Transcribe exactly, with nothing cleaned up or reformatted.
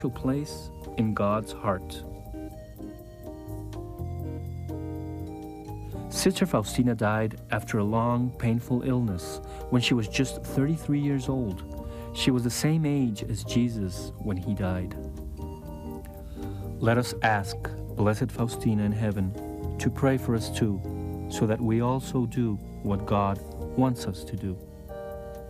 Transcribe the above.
place in God's heart. Sister Faustina died after a long, painful illness when she was just thirty-three years old. She was the same age as Jesus when he died. Let us ask Blessed Faustina in heaven to pray for us too, so that we also do what God wants us to do.